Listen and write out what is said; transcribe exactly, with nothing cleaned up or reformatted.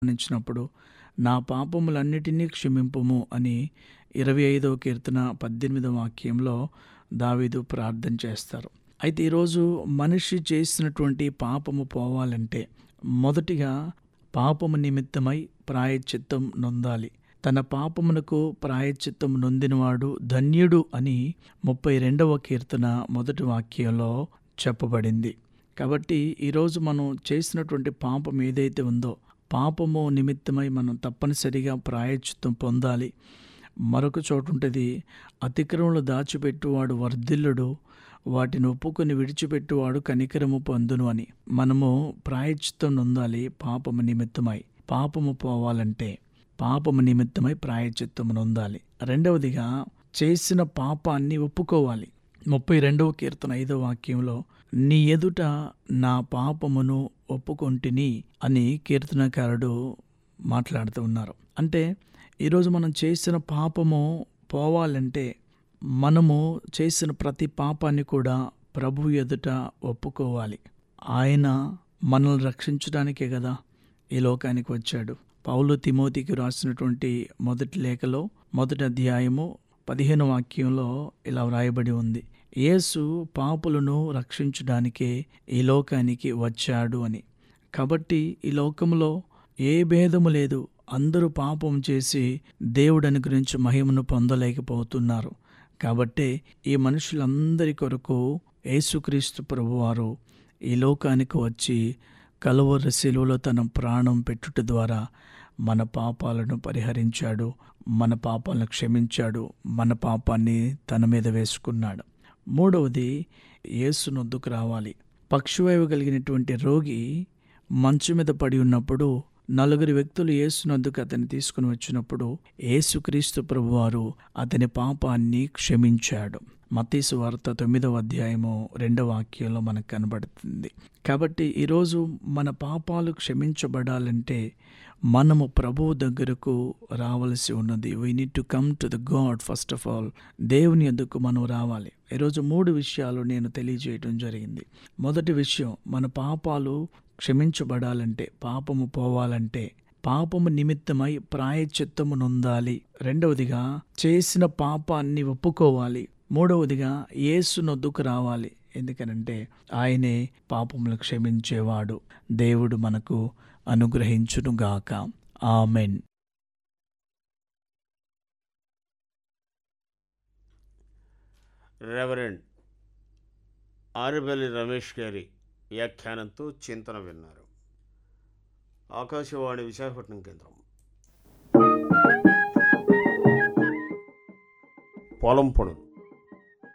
మరణించినప్పుడు నా పాపములన్నిటినీ క్షమింపుము అని ఇరవై ఐదవ కీర్తన పద్దెనిమిదవ వాక్యంలో దావీదు ప్రార్థన చేస్తారు. అయితే ఈరోజు మనిషి చేసినటువంటి పాపము పోవాలంటే మొదటిగా పాపము నిమిత్తమై ప్రాయశ్చిత్తం నొందాలి. తన పాపమునకు ప్రాయశ్చిత్తం నొందినవాడు ధన్యుడు అని ముప్పై రెండవ కీర్తన మొదటి వాక్యంలో చెప్పబడింది. కాబట్టి ఈరోజు మనం చేసినటువంటి పాపం ఏదైతే ఉందో పాపము నిమిత్తమై మనం తప్పనిసరిగా ప్రాయశ్చిత్తం పొందాలి. మరొక చోటు ఉంటుంది, అతిక్రమలు దాచిపెట్టువాడు వర్ధిల్లుడు, వాటిని ఒప్పుకొని విడిచిపెట్టువాడు కనికరము పొందును అని. మనము ప్రాయశ్చిత్తం నొందాలి. పాపము నిమిత్తమై పాపము పోవాలంటే పాపము నిమిత్తమై ప్రాయశ్చిత్తం నొందాలి. రెండవదిగా చేసిన పాపాన్ని ఒప్పుకోవాలి. ముప్పై రెండవ కీర్తన ఐదవ వాక్యంలో నీ ఎదుట నా పాపమును ఒప్పుకొంటిని అని కీర్తనకారుడు మాట్లాడుతూ ఉన్నారు. అంటే ఈరోజు మనం చేసిన పాపము పోవాలంటే మనము చేసిన ప్రతి పాపాన్ని కూడా ప్రభు ఎదుట ఒప్పుకోవాలి. ఆయన మనల్ని రక్షించడానికే కదా ఈ లోకానికి వచ్చాడు. పౌలు తిమోతికి రాసినటువంటి మొదటి లేఖలో మొదటి అధ్యాయము పదిహేను వాక్యంలో ఇలా వ్రాయబడి ఉంది, యేసు పాపులను రక్షించడానికే ఈ లోకానికి వచ్చాడు అని. కాబట్టి ఈ లోకంలో ఏ భేదము లేదు. అందరూ పాపం చేసి దేవుడు అనుగ్రహించి మహిమను పొందలేకపోతున్నారు. కాబట్టే ఈ మనుషులందరి కొరకు యేసుక్రీస్తు ప్రభువారు ఈ లోకానికి వచ్చి కలువరి శిలువలో తన ప్రాణం పెట్టుట ద్వారా మన పాపాలను పరిహరించాడు, మన పాపాలను క్షమించాడు, మన పాపాన్ని తన మీద వేసుకున్నాడు. మూడవది, యేసు నొద్దుకు రావాలి. పక్షవాయువు కలిగినటువంటి రోగి మంచు మీద పడి ఉన్నప్పుడు నలుగురు వ్యక్తులు యేసు నొద్దుకు అతన్ని తీసుకుని వచ్చినప్పుడు యేసుక్రీస్తు ప్రభువారు అతని పాపాన్ని క్షమించాడు. మత్తయి సువార్త తొమ్మిదవ అధ్యాయము రెండవ వాక్యంలో మనకు కనబడుతుంది. కాబట్టి ఈరోజు మన పాపాలు క్షమించబడాలంటే మనము ప్రభువు దగ్గరకు రావాల్సి ఉన్నది. We need to come to the God first of all. దేవుని యొద్దకు మనం రావాలి. ఈరోజు మూడు విషయాలు నేను తెలియజేయడం జరిగింది. మొదటి విషయం, మన పాపాలు క్షమించబడాలంటే, పాపము పోవాలంటే పాపము నిమిత్తమై ప్రాయశ్చిత్తము నొందాలి. రెండవదిగా చేసిన పాపాన్ని ఒప్పుకోవాలి. మూడవదిగా యేసు నొద్దుకు రావాలి. ఎందుకనంటే ఆయనే పాపములు క్షమించేవాడు. దేవుడు మనకు అనుగ్రహించునుగాక. ఆమెన్. రెవరెండ్ ఆరుబెల్లి రమేష్ గారి వ్యాఖ్యానంతో చింతన విన్నారు. ఆకాశవాణి విశాఖపట్నం కేంద్రం. పొలం పనులు